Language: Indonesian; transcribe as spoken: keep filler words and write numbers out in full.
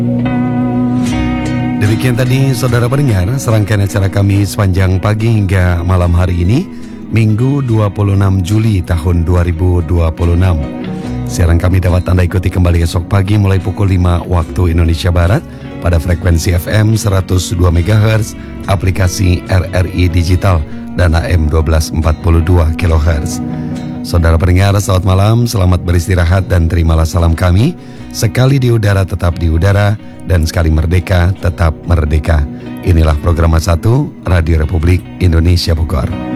Demikian tadi saudara pendengar serangkaian acara kami sepanjang pagi hingga malam hari ini, Minggu dua puluh enam Juli tahun dua ribu dua puluh enam. Siaran kami dapat Anda ikuti kembali esok pagi mulai pukul lima waktu Indonesia Barat pada frekuensi F M seratus dua megahertz, aplikasi R R I Digital dan A M dua belas empat puluh dua kilohertz. Saudara pendengar, selamat malam, selamat beristirahat dan terimalah salam kami. Sekali di udara tetap di udara, dan sekali merdeka tetap merdeka. Inilah program satu Radio Republik Indonesia Bogor.